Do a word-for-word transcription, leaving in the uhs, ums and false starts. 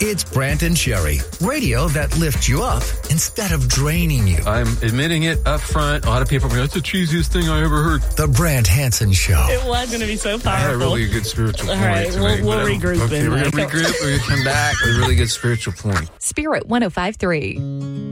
It's Brant and Sherry, radio that lifts you up instead of draining you. I'm admitting it up front. A lot of people are going, that's the cheesiest thing I ever heard. The Brant Hansen Show. It was going to be so powerful. I had a really good spiritual point. All right, to we'll, make, we'll but, um, regroup. Okay, in we're like going to regroup. We're going to come back with a really good spiritual point. Spirit one oh five point three.